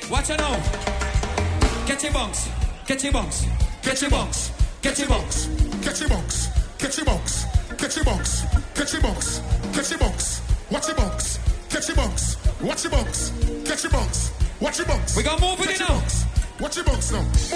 Watch it now. Get your bunks. Get your bunks. Get your bunks. Get your bunks. Get your bunks. Get your bunks. Get your bunks. Get your bunks. Get your bunks. Watch your bunks. Get your bunks. Watch your bunks. Get your bunks. Watch your bunks. We got more with it now. Watch your bunks now.